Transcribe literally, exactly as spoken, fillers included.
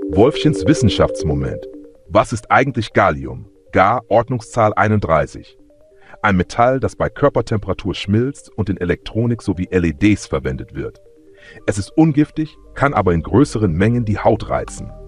Wolfchens Wissenschaftsmoment. Was ist eigentlich Gallium? Ga, Ordnungszahl einunddreißig. Ein Metall, das bei Körpertemperatur schmilzt und in Elektronik sowie L E Ds verwendet wird. Es ist ungiftig, kann aber in größeren Mengen die Haut reizen.